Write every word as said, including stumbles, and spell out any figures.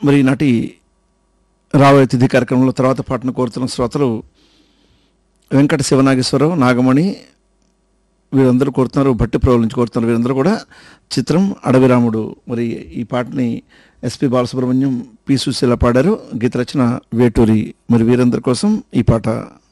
మరి ఈనాటి రాబోయే తిథి కార్యక్రమంలో తర్వాత పాటను కోరుతున్న శ్రోతలు వెంకట శివనాగేశ్వరరావు, నాగమణి వీరందరూ కోరుతున్నారు. భట్టి ప్రోల నుంచి కోరుతున్నారు. వీరందరూ కూడా చిత్రం అడవిరాముడు. మరి ఈ పాటని ఎస్పి బాలసుబ్రహ్మణ్యం, పి సుశీల పాడారు. గీత రచన వేటూరి. మరి వీరందరి కోసం ఈ పాట.